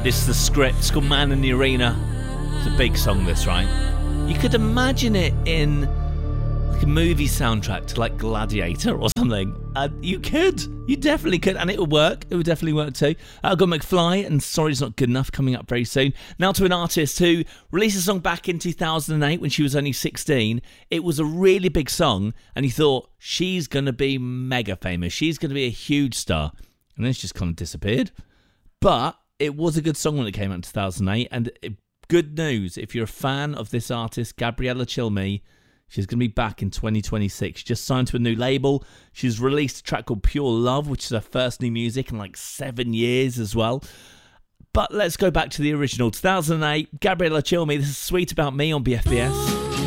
This is the script. It's called Man in the Arena. It's a big song, this, right? You could imagine it in like a movie soundtrack to like Gladiator or something. You could. You definitely could. And it would work. It would definitely work too. I've got McFly and Sorry It's Not Good Enough coming up very soon. Now to an artist who released a song back in 2008 when she was only 16. It was a really big song and you thought, she's going to be mega famous. She's going to be a huge star. And then she just kind of disappeared. But it was a good song when it came out in 2008. And good news, if you're a fan of this artist, Gabriella Cilmi, she's going to be back in 2026. She just signed to a new label. She's released a track called Pure Love, which is her first new music in like 7 years as well. But let's go back to the original. 2008, Gabriella Cilmi. This is Sweet About Me on BFBS.